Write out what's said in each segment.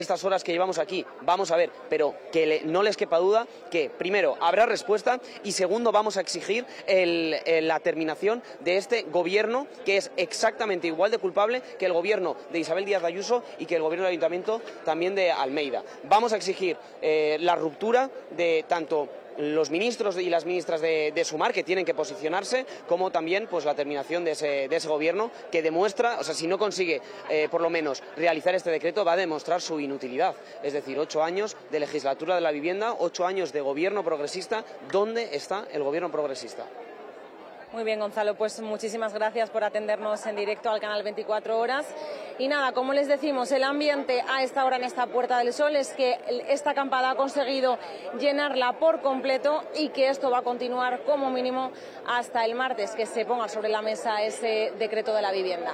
Estas horas que llevamos aquí, vamos a ver, pero que no les quepa duda que, primero, habrá respuesta y, segundo, vamos a exigir la terminación de este gobierno que es exactamente igual de culpable que el gobierno de Isabel Díaz Ayuso y que el gobierno del Ayuntamiento también de Almeida. Vamos a exigir la ruptura de tanto los ministros y las ministras de Sumar, que tienen que posicionarse, como también pues la terminación de ese gobierno que demuestra, o sea, si no consigue por lo menos realizar este decreto, va a demostrar su inutilidad. Es decir, 8 años de legislatura de la vivienda, 8 años de gobierno progresista. ¿Dónde está el gobierno progresista? Muy bien, Gonzalo, pues muchísimas gracias por atendernos en directo al canal 24 Horas. Y nada, como les decimos, el ambiente a esta hora en esta Puerta del Sol es que esta acampada ha conseguido llenarla por completo y que esto va a continuar como mínimo hasta el martes, que se ponga sobre la mesa ese decreto de la vivienda.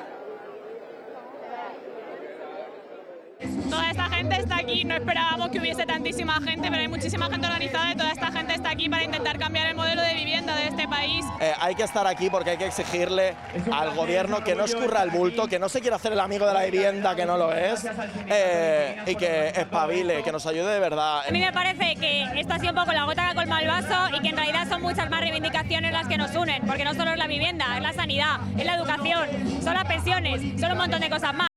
Toda esta gente está aquí, no esperábamos que hubiese tantísima gente, pero hay muchísima gente organizada y toda esta gente está aquí para intentar cambiar el modelo de vivienda de este país. Hay que estar aquí porque hay que exigirle al gobierno que no escurra el bulto, que no se quiera hacer el amigo de la vivienda, que no lo es, y que espabile, que nos ayude de verdad. A mí me parece que esto ha sido un poco la gota que colma el vaso y que en realidad son muchas más reivindicaciones las que nos unen, porque no solo es la vivienda, es la sanidad, es la educación, son las pensiones, son un montón de cosas más.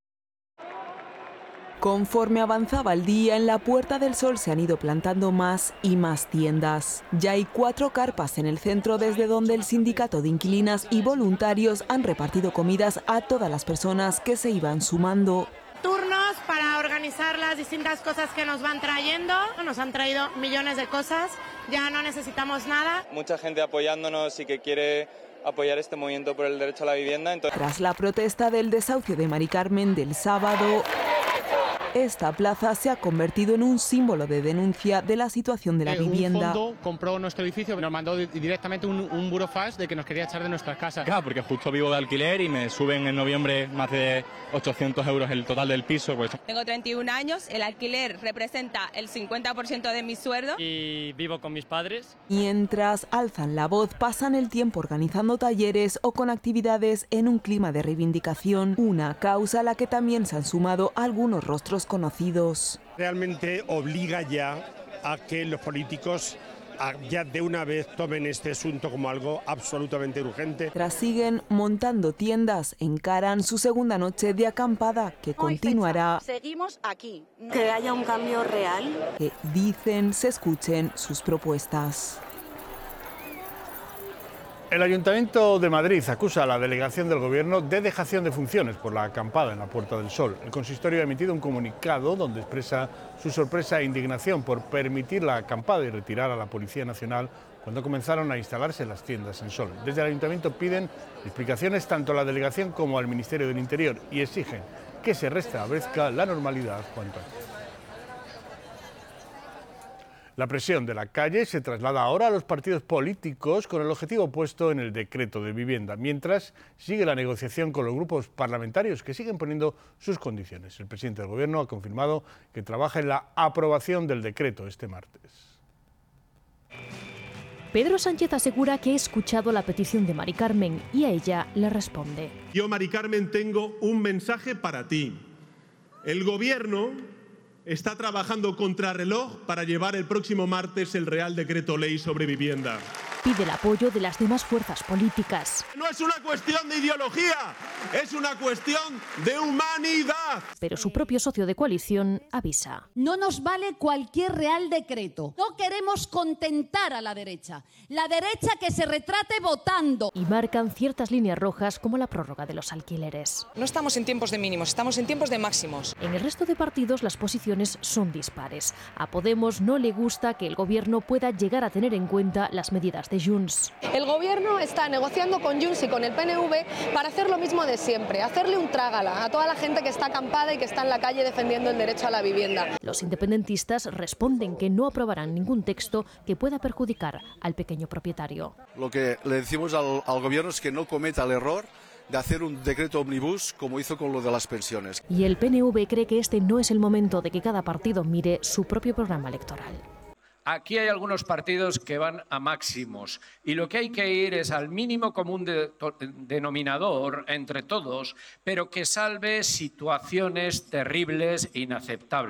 Conforme avanzaba el día, en la Puerta del Sol se han ido plantando más y más tiendas. Ya hay 4 carpas en el centro desde donde el sindicato de inquilinas y voluntarios han repartido comidas a todas las personas que se iban sumando. Turnos para organizar las distintas cosas que nos van trayendo. Nos han traído millones de cosas, ya no necesitamos nada. Mucha gente apoyándonos y que quiere apoyar este movimiento por el derecho a la vivienda. Tras la protesta del desahucio de Mari Carmen del sábado, esta plaza se ha convertido en un símbolo de denuncia de la situación de la vivienda. Un fondo compró nuestro edificio, nos mandó directamente un burofax de que nos quería echar de nuestras casas. Claro, porque justo vivo de alquiler y me suben en noviembre más de 800 euros el total del piso. Pues. Tengo 31 años, el alquiler representa el 50% de mi sueldo. Y vivo con mis padres. Mientras alzan la voz, pasan el tiempo organizando talleres o con actividades en un clima de reivindicación, una causa a la que también se han sumado algunos rostros conocidos. Realmente obliga ya a que los políticos ya de una vez tomen este asunto como algo absolutamente urgente. Tras siguen montando tiendas, encaran su segunda noche de acampada que continuará. Seguimos aquí. Que haya un cambio real. Que dicen se escuchen sus propuestas. El Ayuntamiento de Madrid acusa a la delegación del Gobierno de dejación de funciones por la acampada en la Puerta del Sol. El consistorio ha emitido un comunicado donde expresa su sorpresa e indignación por permitir la acampada y retirar a la Policía Nacional cuando comenzaron a instalarse las tiendas en Sol. Desde el Ayuntamiento piden explicaciones tanto a la delegación como al Ministerio del Interior y exigen que se restablezca la normalidad cuanto antes. La presión de la calle se traslada ahora a los partidos políticos con el objetivo puesto en el decreto de vivienda, mientras sigue la negociación con los grupos parlamentarios que siguen poniendo sus condiciones. El presidente del Gobierno ha confirmado que trabaja en la aprobación del decreto este martes. Pedro Sánchez asegura que ha escuchado la petición de Mari Carmen y a ella le responde. Yo, Mari Carmen, tengo un mensaje para ti. El Gobierno está trabajando contrarreloj para llevar el próximo martes el Real Decreto Ley sobre vivienda. Pide el apoyo de las demás fuerzas políticas. No es una cuestión de ideología, es una cuestión de humanidad. Pero su propio socio de coalición avisa. No nos vale cualquier Real Decreto. No queremos contentar a la derecha. La derecha que se retrate votando. Y marcan ciertas líneas rojas como la prórroga de los alquileres. No estamos en tiempos de mínimos, estamos en tiempos de máximos. En el resto de partidos las posiciones son dispares. A Podemos no le gusta que el Gobierno pueda llegar a tener en cuenta las medidas de Junts. El Gobierno está negociando con Junts y con el PNV para hacer lo mismo de siempre, hacerle un trágala a toda la gente que está acampada y que está en la calle defendiendo el derecho a la vivienda. Los independentistas responden que no aprobarán ningún texto que pueda perjudicar al pequeño propietario. Lo que le decimos al Gobierno es que no cometa el error de hacer un decreto omnibus como hizo con lo de las pensiones. Y el PNV cree que este no es el momento de que cada partido mire su propio programa electoral. Aquí hay algunos partidos que van a máximos y lo que hay que ir es al mínimo común denominador entre todos, pero que salve situaciones terribles e inaceptables.